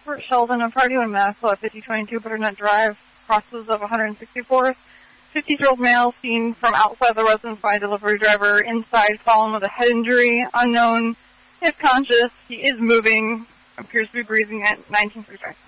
Robert Sheldon of Hardywood Medical at 5022 Butternut Drive, crosses of 164th. 50-year-old male seen from outside the residence by a delivery driver, inside fallen with a head injury, unknown, is conscious, he is moving, appears to be breathing at 1935.